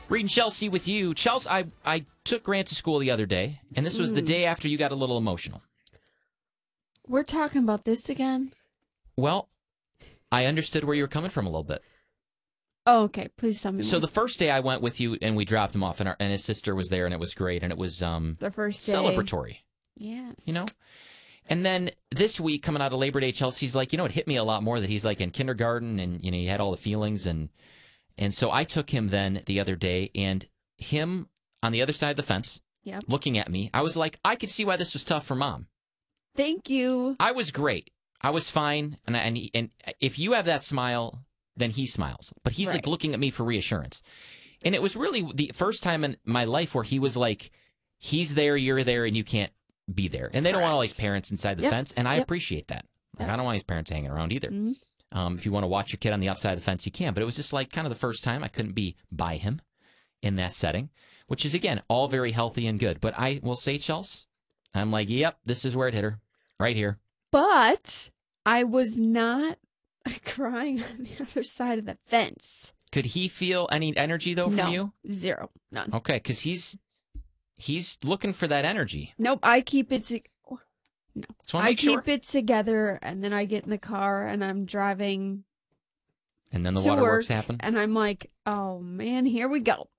Reading Chelsea with you. Chelsea, I took Grant to school the other day, and this was the day after you got a little emotional. We're talking about this again? Well, I understood where you were coming from a little bit. Oh, okay. Please tell me more. So the first day I went with you, and we dropped him off, and his sister was there, and it was great, and it was the first day. celebratory. Yes. You know? And then this week, coming out of Labor Day, Chelsea's like, it hit me a lot more that he's like in kindergarten, and, he had all the feelings, and so I took him then the other day, and him on the other side of the fence, looking at me, I was like, I could see why this was tough for Mom. Thank you. I was great. I was fine. And if you have that smile, then he smiles. But he's like looking at me for reassurance. And it was really the first time in my life where he was like, he's there, you're there, and you can't be there. And they don't want all his parents inside the fence. And I appreciate that. Like, I don't want his parents hanging around either. Mm-hmm. If you want to watch your kid on the outside of the fence, you can. But it was just like kind of the first time I couldn't be by him in that setting, which is, again, all very healthy and good. But I will say, Chelsea, I'm like, yep, this is where it hit her. Right here. But I was not crying on the other side of the fence. Could he feel any energy, though, from you? Zero. None. Okay, because he's looking for that energy. Nope, I keep it... No. I keep it together, and then I get in the car, and I'm driving and then the waterworks work, happen? And I'm like, oh, man, here we go.